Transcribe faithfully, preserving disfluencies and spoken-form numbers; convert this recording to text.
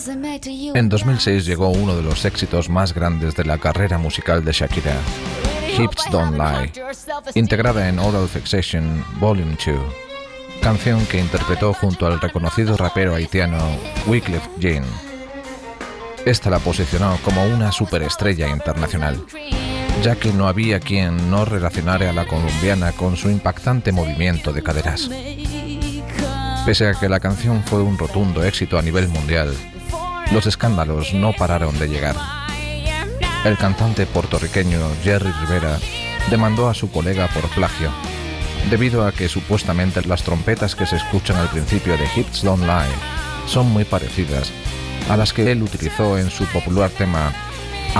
En dos mil seis llegó uno de los éxitos más grandes de la carrera musical de Shakira, Hips Don't Lie, integrada en Oral Fixation Volume dos, canción que interpretó junto al reconocido rapero haitiano Wyclef Jean. Esta la posicionó como una superestrella internacional, ya que no había quien no relacionara a la colombiana con su impactante movimiento de caderas. Pese a que la canción fue un rotundo éxito a nivel mundial, los escándalos no pararon de llegar. El cantante puertorriqueño Jerry Rivera demandó a su colega por plagio, debido a que supuestamente las trompetas que se escuchan al principio de Hips Don't Lie son muy parecidas a las que él utilizó en su popular tema